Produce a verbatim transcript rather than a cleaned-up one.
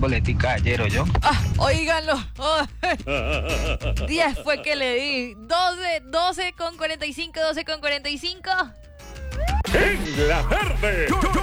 boletica ayer, ¿o yo? Ah, óiganlo. Oh. diez fue que le di. doce, doce con cuarenta y cinco, doce con cuarenta y cinco. En la tarde.